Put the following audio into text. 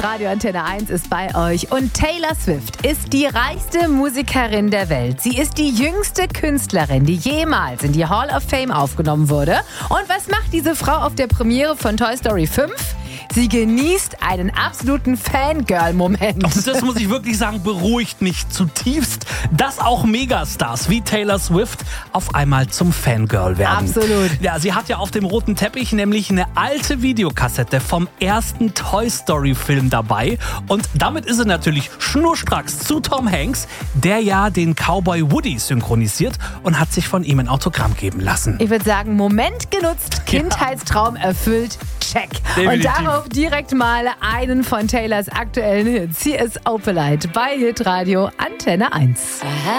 Radio Antenne 1 ist bei euch. Und Taylor Swift ist die reichste Musikerin der Welt. Sie ist die jüngste Künstlerin, die jemals in die Hall of Fame aufgenommen wurde. Und was macht diese Frau auf der Premiere von Toy Story 5? Sie genießt einen absoluten Fangirl-Moment. Das muss ich wirklich sagen, beruhigt mich zutiefst, dass auch Megastars wie Taylor Swift auf einmal zum Fangirl werden. Absolut. Ja, sie hat ja auf dem roten Teppich nämlich eine alte Videokassette vom ersten Toy Story Film dabei. Und damit ist sie natürlich schnurstracks zu Tom Hanks, der ja den Cowboy Woody synchronisiert und hat sich von ihm ein Autogramm geben lassen. Ich würde sagen, Moment genutzt, Kindheitstraum erfüllt, check. Definitiv. Und darauf direkt mal einen von Taylors aktuellen Hits. Hier ist Opalite bei Hitradio Antenne 1.